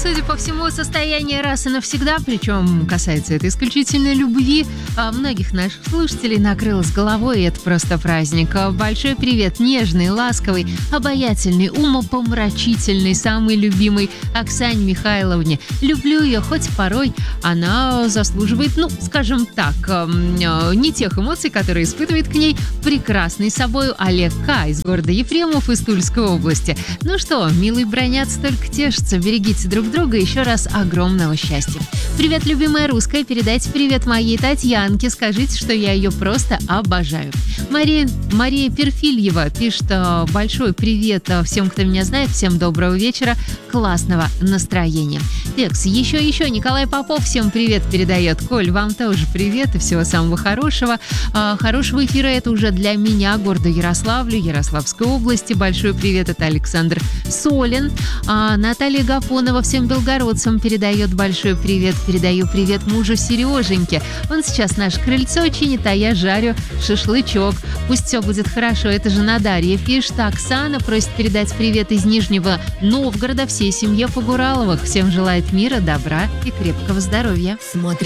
судя по всему, состояние раз и навсегда, причем касается это исключительно любви, многих наших слушателей накрыло с головой, и это просто праздник. Большой привет нежный, ласковый, обаятельный, умопомрачительный, самый любимый Оксане Михайловне. Люблю ее, хоть порой она заслуживает, скажем так, не тех эмоций, которые испытывает к ней прекрасный собою Олег К. из города Ефремов из Тульской области. Ну что, милый бронятся, только тешатся. Берегите друг друга. Еще раз огромного счастья. Привет, любимая русская. Передайте привет моей Татьянке. Скажите, что я ее просто обожаю. Мария Перфильева пишет: большой привет всем, кто меня знает. Всем доброго вечера. Классного настроения. Текс, еще Николай Попов всем привет передает. Коль, вам тоже привет и всего самого хорошего. Хорошего эфира это уже для меня, города Ярославлю, Ярославской области. Большой привет, это Александр Солин. Наталья Гапонова всем белгородцам передает большой привет. Передаю привет мужу Сереженьке. Он сейчас наше крыльцо чинит, а я жарю шашлычок. Пусть все будет хорошо. Это жена Дарья пишет. Оксана просит передать привет из Нижнего Новгорода всей семье Погураловых. Всем желает мира, добра и крепкого здоровья. Смотрим